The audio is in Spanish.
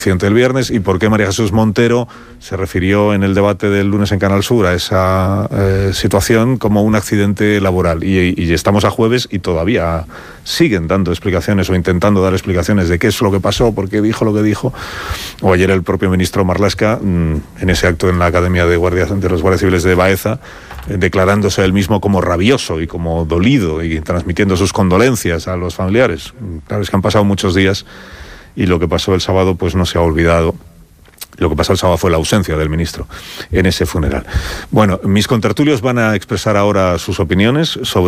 del viernes y por qué María Jesús Montero se refirió en el debate del lunes en Canal Sur a esa situación como un accidente laboral. Y estamos a jueves y todavía siguen dando explicaciones o intentando dar explicaciones de qué es lo que pasó, por qué dijo lo que dijo. O ayer el propio ministro Marlaska, en ese acto en la Academia de los Guardias Civiles de Baeza, declarándose él mismo como rabioso y como dolido y transmitiendo sus condolencias a los familiares. Claro, es que han pasado muchos días y lo que pasó el sábado pues no se ha olvidado. Lo que pasó el sábado fue la ausencia del ministro en ese funeral. Bueno, mis contertulios van a expresar ahora sus opiniones sobre